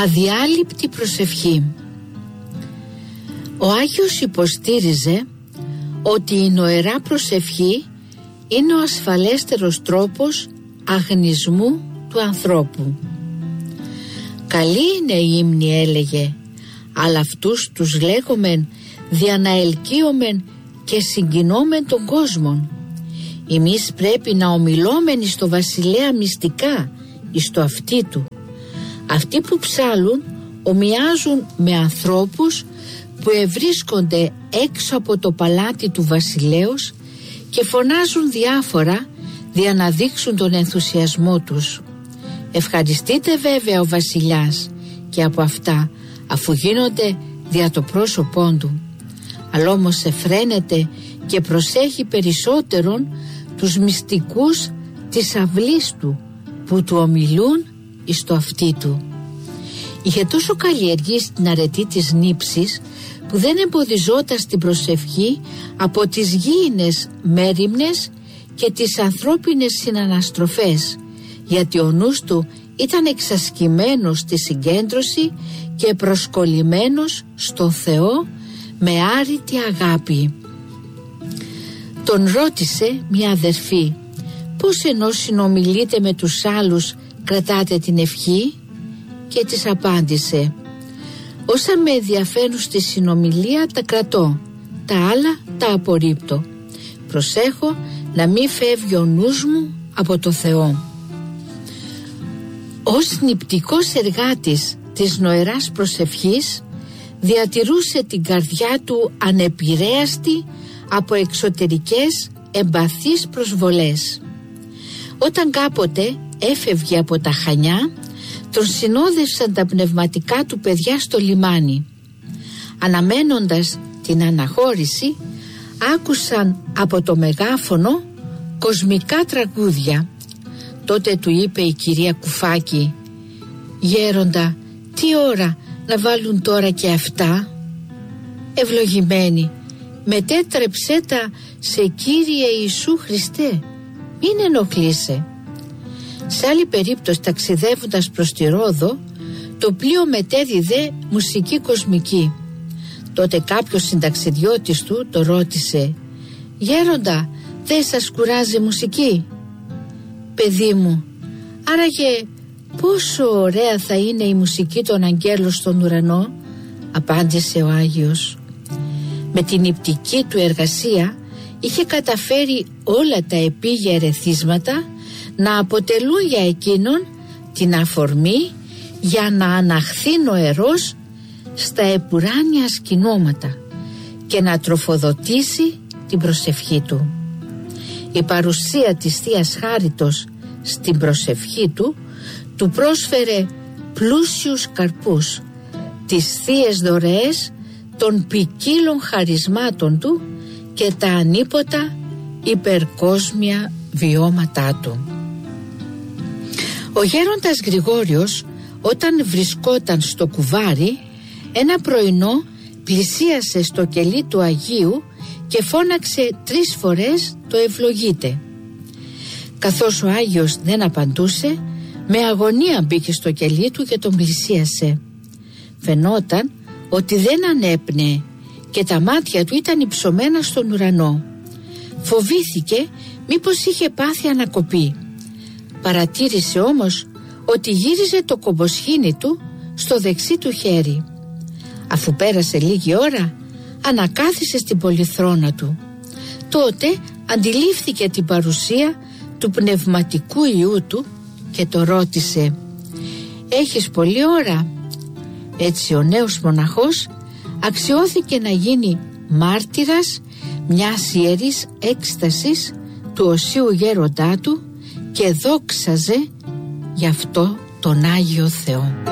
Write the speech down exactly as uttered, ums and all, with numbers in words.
Αδιάλειπτη προσευχή. Ο Άγιος υποστήριζε ότι η νοερά προσευχή είναι ο ασφαλέστερος τρόπος αγνισμού του ανθρώπου. Καλή είναι η ύμνη, έλεγε, αλλά αυτούς τους λέγομεν δια να ελκύομεν και συγκινόμεν τον κόσμον. Εμείς πρέπει να ομιλώμεν στο βασιλέα μυστικά εις το αυτί του. Αυτοί που ψάλουν ομοιάζουν με ανθρώπους που ευρίσκονται έξω από το παλάτι του βασιλέως και φωνάζουν διάφορα δια να δείξουν τον ενθουσιασμό τους. Ευχαριστείτε βέβαια ο βασιλιάς και από αυτά, αφού γίνονται δια το πρόσωπόν του. Αλλά όμως εφραίνεται και προσέχει περισσότερον τους μυστικούς της αυλής του που του ομιλούν εις το αυτί του. Είχε τόσο καλλιεργήσει την αρετή της νύψης που δεν εμποδιζόταν στην προσευχή από τις γήινες μέριμνες και τις ανθρώπινες συναναστροφές, γιατί ο νους του ήταν εξασκημένος στη συγκέντρωση και προσκολλημένος στο Θεό με άρρητη αγάπη. Τον ρώτησε μια αδερφή, πώς ενώ συνομιλείτε με τους άλλους κρατάτε την ευχή, και της απάντησε, όσα με ενδιαφέρουν στη συνομιλία τα κρατώ, τα άλλα τα απορρίπτω. Προσέχω να μην φεύγει ο νους μου από το Θεό. Ως νηπτικός εργάτης της νοεράς προσευχής διατηρούσε την καρδιά του ανεπηρέαστη από εξωτερικές εμπαθείς προσβολές. Όταν κάποτε έφευγε από τα Χανιά, τον συνόδευσαν τα πνευματικά του παιδιά στο λιμάνι. Αναμένοντας την αναχώρηση, άκουσαν από το μεγάφωνο κοσμικά τραγούδια. Τότε του είπε η κυρία Κουφάκη, «Γέροντα, τι ώρα να βάλουν τώρα και αυτά?» «Ευλογημένη, μετέτρεψέ τα σε Κύριε Ιησού Χριστέ, μην ενοχλείσαι». Σε άλλη περίπτωση, ταξιδεύοντας προς τη Ρόδο, το πλοίο μετέδιδε μουσική κοσμική. Τότε κάποιος συνταξιδιώτης του το ρώτησε, «Γέροντα, δεν σας κουράζει μουσική?» «Παιδί μου, άραγε πόσο ωραία θα είναι η μουσική των αγγέλων στον ουρανό?» απάντησε ο Άγιος. Με την υπτική του εργασία είχε καταφέρει όλα τα επίγεια ερεθίσματα να αποτελούν για εκείνον την αφορμή για να αναχθεί νοερός στα επουράνια σκηνώματα και να τροφοδοτήσει την προσευχή του. Η παρουσία της Θείας Χάριτος στην προσευχή του του πρόσφερε πλούσιους καρπούς, τις θείες δωρεές των ποικίλων χαρισμάτων του και τα ανίποτα υπερκόσμια βιώματά του. Ο γέροντας Γρηγόριος, όταν βρισκόταν στο κουβάρι, ένα πρωινό πλησίασε στο κελί του Αγίου και φώναξε τρεις φορές το «Ευλογείτε». Καθώς ο Άγιος δεν απαντούσε, με αγωνία μπήκε στο κελί του και τον πλησίασε. Φαινόταν ότι δεν ανέπνεε και τα μάτια του ήταν υψωμένα στον ουρανό. Φοβήθηκε μήπως είχε πάθει ανακοπή. Παρατήρησε όμως ότι γύριζε το κομποσχήνι του στο δεξί του χέρι. Αφού πέρασε λίγη ώρα, ανακάθισε στην πολυθρόνα του. Τότε αντιλήφθηκε την παρουσία του πνευματικού Υιού του και το ρώτησε, «Έχεις πολλή ώρα?» Έτσι ο νέος μοναχός αξιώθηκε να γίνει μάρτυρας μιας ιερής έκστασης του οσίου γέροντά του και δόξαζε γι' αυτό τον Άγιο Θεό.